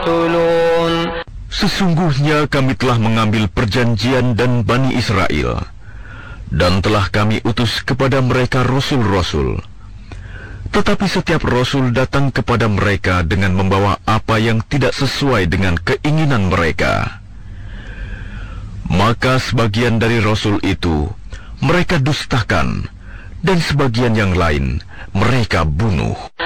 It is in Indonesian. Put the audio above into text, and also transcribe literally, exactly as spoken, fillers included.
يقتلون Sesungguhnya kami telah mengambil perjanjian dan Bani Israel, dan telah kami utus kepada mereka rasul-rasul. Tetapi setiap rasul datang kepada mereka dengan membawa apa yang tidak sesuai dengan keinginan mereka. Maka sebagian dari rasul itu mereka dustakan, dan sebagian yang lain mereka bunuh.